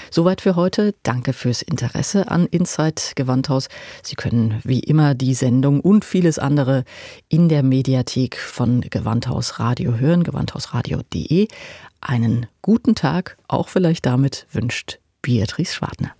Soweit für heute. Danke fürs Interesse an Inside Gewandhaus. Sie können wie immer die Sendung und vieles andere in der Mediathek von Gewandhaus Radio hören, gewandhausradio.de. Einen guten Tag, auch vielleicht damit wünscht Beatrice Schwartner.